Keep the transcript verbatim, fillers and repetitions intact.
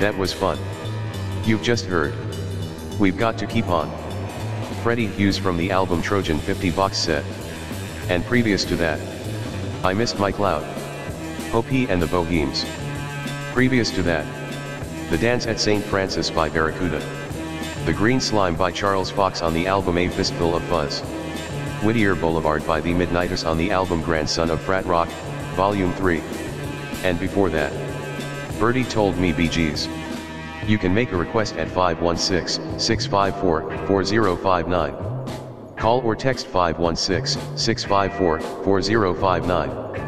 That was fun. You've just heard. We've got to keep on. Freddie Hughes from the album Trojan fifty box set. And previous to that, I Missed Mike Loud. Hope He and the Bohemes. Previous to that, The Dance at Saint Francis by Barracuda. The Green Slime by Charles Fox on the album A Fistful of Fuzz. Whittier Boulevard by The Midnighters on the album Grandson of Frat Rock, Volume three. And before that, Birdie Told Me Bee Gees. You can make a request at five one six, six five four, four zero five nine. Call or text five one six, six five four, four zero five nine.